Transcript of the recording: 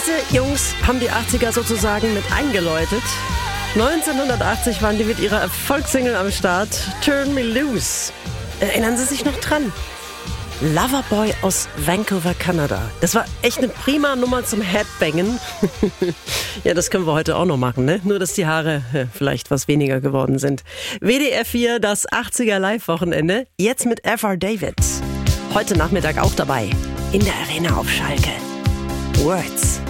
Diese Jungs haben die 80er sozusagen mit eingeläutet. 1980 waren die mit ihrer Erfolgssingle am Start, Turn Me Loose. Erinnern Sie sich noch dran? Loverboy aus Vancouver, Kanada. Das war echt eine prima Nummer zum Headbangen. Ja, das können wir heute auch noch machen, ne? Nur, dass die Haare vielleicht was weniger geworden sind. WDR 4, das 80er Live-Wochenende. Jetzt mit F.R. David. Heute Nachmittag auch dabei. In der Arena auf Schalke. Words.